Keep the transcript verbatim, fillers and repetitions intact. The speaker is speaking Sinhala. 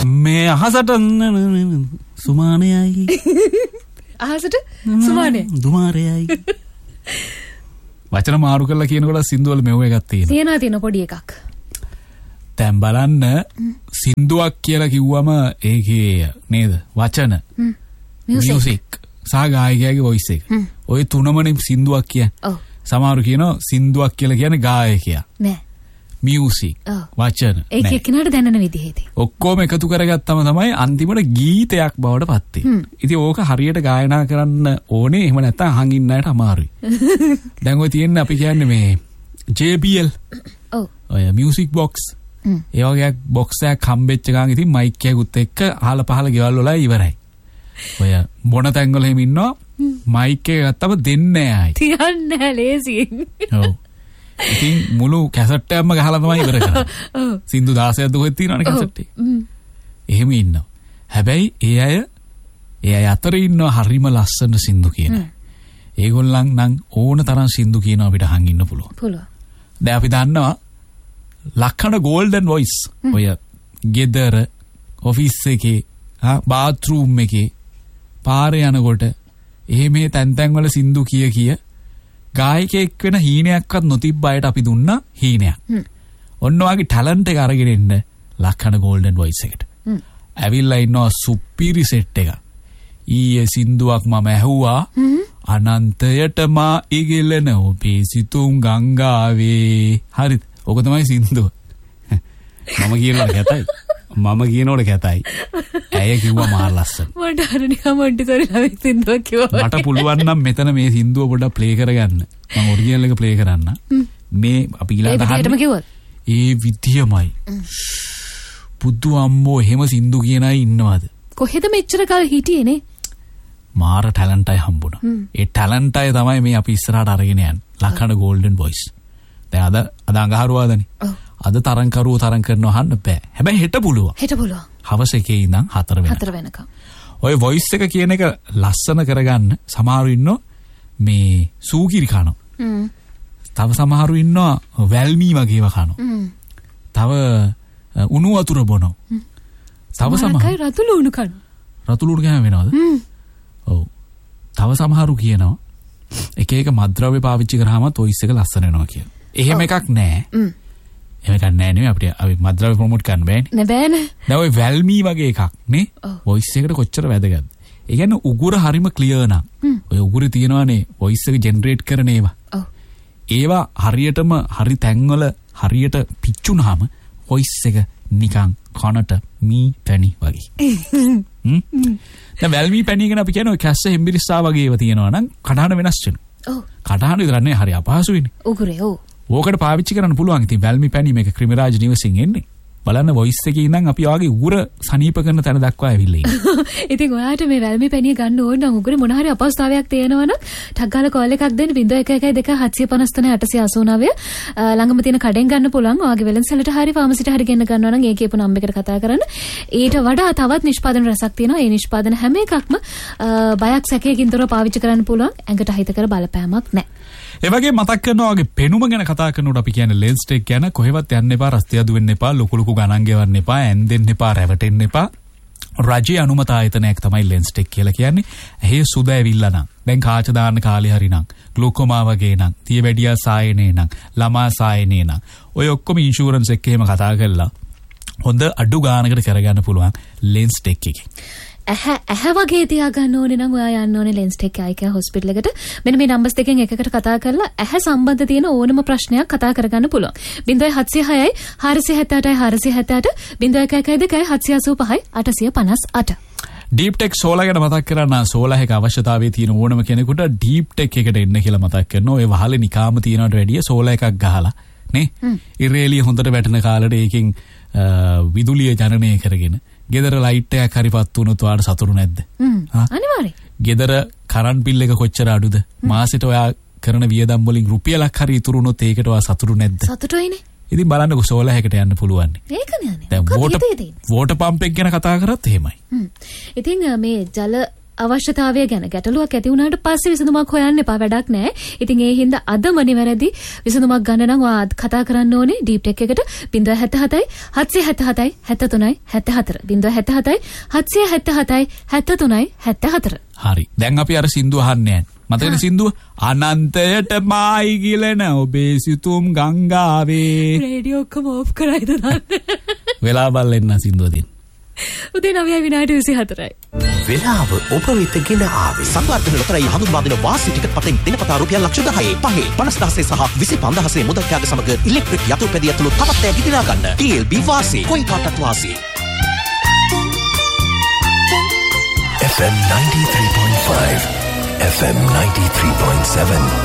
මේ අහසට සුමානයයි අහසට සුමානය දුමාරයයි වචන මාරු කරලා කියනකොට සින්දුවල මෙව එකක් තියෙනවා. තියෙනවා තියෙන පොඩි එකක්. දැන් බලන්න සින්දුවක් කියලා කිව්වම ඒකේ නේද වචන මියුසික් සහ ගායකයාගේ වොයිස් එක. ඔය තුනමනේ සින්දුවක් කියන්නේ. ඔව්. සමහරු කියනවා සින්දුවක් කියලා කියන්නේ ගායකයා. නෑ. මියුසික් වචන. ඒක එකිනෙකට දැනෙන විදිහේදී. ඔක්කොම එකතු කරගත්තම තමයි අන්තිමට ගීතයක් බවට පත් වෙන්නේ. ඉතින් ඕක හරියට ගායනා කරන්න ඕනේ. එහෙම නැත්නම් අහන් ඉන්න අයට අමාරුයි. දැන් ඔය තියෙන්නේ අපි කියන්නේ මේ ජේ බී එල්. ඔව්. ඔය මියුසික් බොක්ස්. ඒ වගේ බොක්ස් එකක් හම්බෙච්ච ගමන් ඉතින් මයික් එකකුත් එක්ක අහල පහල ගෙවල් වල ඉවරයි. ඔය බොන තැන් වල එහෙම ඉන්නවා මයික් එක ගත්තම දෙන්නේ නැහැ. තියන්නේ ලේසියෙන්. ඔව්. ඉතින් මුළු කැසට් එකක්ම ගහලා තමයි ඉවර කරන්නේ. ඔව්. සින්දු දාසයක් දුකක් තියෙනවනේ කැසට් එකේ. එහෙම ඉන්නවා. හැබැයි ඒ අය ඒ අය අතර ඉන්නවා හරිම ලස්සන සින්දු කියන. ඒගොල්ලන් නම් ඕන තරම් සින්දු කියන අපිට අහන් ඉන්න පුළුවන්. පුළුවන්. දැන් අපි දන්නවා ලක්ෂණ ගෝල්ඩන් වොයිස්. ඔය ගෙදර ඔෆිස් එකේ ආ බාත්රූම් එකේ පාරේ යනකොට එහෙම තැන් තැන් වල සින්දු කිය කිය ගායකයෙක් වෙන හීනයක්වත් නොතිබ්බ අයට අපි දුන්නා හීනයක්. ඔන්න ඔයගේ ටැලන්ට් එක අරගෙන එන්න ලක්ෂණ ගෝල්ඩන් වොයිස් එකට. ඇවිල්ලා ඉන්නවා සුපිරි සෙට් එක. ඊයේ සින්දුවක් මම ඇහුවා අනන්තයට මා ඉගිලෙන ඔබේ සිතුම් ගංගාවේ. හරිද? ඔක තමයි සින්දුව. මම කියනකොට කැතයි. මම කියනකොට කැතයි. ඇය කිව්වා මාර ලස්සන. මට අර නිකන් මොන්ටිසෝරි ළමෙක් සින්දුවක් කිව්වා. මට පුළුවන් නම් මෙතන මේ සින්දුව පොඩ්ඩක් ප්ලේ කරගන්න. මම ඔරිජිනල් එක ප්ලේ කරන්න. මේ අපි ඊළඟට අහන්නේ. ඒ විදියමයි. බුදු අම්මෝ එහෙම සින්දු කියන අය ඉන්නවද? කොහෙද මෙච්චර කල් හිටියේ නේ? මාර ටැලන්ට් අය හම්බුණා. ඒ ටැලන්ට් අය තමයි මේ අපි ඉස්සරහට අරගෙන යන්නේ. ලක්ෂණ ගෝල්ඩන් වොයිස්. දැන් අද අද අඟහරුවාදනේ. අද තරං කරුවෝ තරං කරනවා අහන්න බෑ. හැබැයි හෙට පුළුවන්. හෙට පුළුවන්. හවස එකේ ඉඳන් හතර වෙනකම්. හතර වෙනකම්. ඔය වොයිස් එක කියන එක ලස්සන කරගන්න සමහරු ඉන්නෝ මේ සූකිරි කනවා. හ්ම්. තව සමහරු ඉන්නවා වැල්මී වගේව කනවා. හ්ම්. තව උණු වතුර බොනවා. හ්ම්. තව සමහරු රතුළු උණු කනවා. රතුළු උණු කෑම වෙනවද? හ්ම්. ඔව්. තව සමහරු කියනවා එක එක මත්ද්‍රව්‍ය පාවිච්චි කරාම වොයිස් එක ලස්සන වෙනවා කියලා. එහෙම එකක් නෑ. හ්ම්. එහෙම එකක් නෑ නෙමෙයි අපිට අපි මත්ද්‍රව්‍ය ප්‍රොමෝට් කරන්න බෑනේ. නෑ බෑනේ. දැන් ඔය වැල්මී වගේ එකක් නේ වොයිස් එකට කොච්චර වැදගත්ද? ඒ කියන්නේ උගුර හරිම ක්ලියර් නම්. ඔය උගුරේ තියෙනවානේ වොයිස් එක ජෙනරේට් කරන ඒවා. ඔව්. ඒවා හරියටම හරි තැන්වල හරියට පිච්චුනහම වොයිස් එක නිකන් කනට මී පැණි වගේ. හ්ම්. දැන් වැල්මී පැණි කියන අපි කියන ඔය කැස්ස හෙම්බිරිස්සා වගේ ඒවා තියෙනවා නම් කඩහන වෙනස් වෙනවා. ඔව්. කඩහන විතර නේ හරි අපහසුයිනේ. උගුරේ ඔව්. ඕකට පාවිච්චි කරන්න පුළුවන්. ඉතින් වැල්මි පැණි මේක ක්‍රිමිරාජ් නිවසින් එන්නේ. බලන්න වොයිස් එකේ ඉඳන් අපි වාගේ උගුර සනීප කරන තැන දක්වා ඇවිල්ලා ඉන්නේ. ඉතින් ඔයාට මේ වැල්මි පැණිය ගන්න ඕන නම් උගුරේ මොන හරි අපහසුතාවයක් තියෙනවා නම් ටක් ගාලා කෝල් එකක් දෙන්න zero one one two seven five three eight eight nine ළඟම තියෙන කඩෙන් ගන්න පුළුවන්. ඔයාගේ වෙළඳසැලට හරි ෆාමසිට හරි ගෙන්න ගන්නවා නම් ඒ කියපු නම්බර් එකට කතා කරන්න. ඊට වඩා තවත් නිෂ්පාදන රසක් තියෙනවා. ඒ නිෂ්පාදන හැම එකක්ම බයක් සැකයකින් තොරව පාවිච්චි කරන්න පුළුවන්. ඇඟට අහිතකර බලපෑමක් නැහැ. ඒ වගේ මතක් කරනවා වගේ පෙනුම ගැන කතා කරනකොට අපි කියන්නේ ලෙන්ස් ටෙක් ගැන. කොහෙවත් යන්න එපා, රස්තිය අදු වෙන්න එපා, ලොකු ලොකු ගණන් ගෙවන්න එපා, ඇන්දෙන්න එපා, රැවටෙන්න එපා. රජයේ අනුමත ආයතනයක් තමයි ලෙන්ස් ටෙක් කියලා කියන්නේ. ඇහි සුද ඇවිල්ලා නම්, දැන් කාච දාන්න කාලේ හරි නම්, ග්ලූකෝමා වගේ නම්, තියවැඩියා සායනේ නම්, ළමා සායනේ නම්, ඔය ඔක්කොම ඉන්ෂුරන්ස් එක්ක එහෙම කතා කරලා හොඳ අඩු ගානකට කරගන්න පුළුවන් ලෙන්ස් ටෙක් එකේ. ඇහැ ඇහැ වගේ තියාගන්න ඕනේ නම් ඔයා යන්න ඕනේ ලෙන්ස් ටෙක් අයි කෙයා හොස්පිටල් එකට. මෙන්න මේ නම්බර්ස් දෙකෙන් එකකට කතා කරලා ඇහැ සම්බන්ධ තියෙන ඕනම ප්‍රශ්නයක් කතා කරගන්න පුළුවන්. zero seven six six four seven eight four seven eight zero one one two seven eight five eight five eight. Deep tech solar ගැන මතක් කරන්න. සෝලා එක අවශ්‍යතාවයේ තියෙන ඕනම කෙනෙකුට ඩීප් ටෙක් එකට එන්න කියලා මතක් කරනවා. ඒ වහලේ නිකාම තියනට වැඩිය සෝලා එකක් ගහලා නේ ඉරේලිය හොඳට වැටෙන කාලෙට ඒකෙන් විදුලිය ජනනය කරගෙන ගෙදර ලයිට් එකක් හරි පත් වුණොත් ඔයාලට සතුටු නැද්ද? අනිවාර්යයෙන්. ගෙදර කරන්ට් බිල් එක කොච්චර අඩුද? මාසෙට ඔයා කරන වියදම් වලින් රුපියලක් හරි ඉතුරු වුණොත් ඒකට ඔයා සතුටු නැද්ද? සතුටුයිනේ. ඉතින් බලන්නකො සෝලා එකකට යන්න පුළුවන්. ඒකනේ අනේ. දැන් වෝටර් වෝටර් පම්ප් එක ගැන කතා කරත් එහෙමයි. ඉතින් මේ ජල අවශ්‍යතාවය ගැන ගැටලුවක් ඇති වුණාට පස්සේ විසඳුමක් හොයන්න එපා වැඩක් නැහැ. ඉතින් ඒ හින්දා අදම නිවැරදි විසඳුමක් ගන්න නම් ඔයා කතා කරන්න ඕනේ ඩීප් ටෙක් එකට zero seven seven seven seven seven seven three seven four zero seven seven seven seven seven seven three. හරි. දැන් අපි අර සින්දුව අහන්නේ නැහැ. මතකද සින්දුව? අනන්තයට මායි ගිලෙන ඔබේ සිතුම් ගංගාවේ. රේඩියෝ ඔක්කොම ඕෆ් කරයිද දාන්න. වෙලා බලන්න සින්දුව දෙන්න. උදේ නවය විනාඩි විසිහතරයි. වෙලාව ඔබ වෙත ගෙන ආවේ සංවර්ධන ලොතරැයි හඳුන්වා දෙන වාසි ටිකට් පතෙන් දිනපතා රුපියල් ලක්ෂ දහය පහේ පනස් දහසේ සහ විසි පන්දහසේ මුදල් ත්‍යාග සමග ඉලෙක්ට්‍රික් යතුරු පැදිය ඇතුළු තවත් ඈ ගිදිනා ගන්න. ටී එල් බී වාසි කොයි කාටත් වාසි. F M ninety-three point five F M ninety-three point seven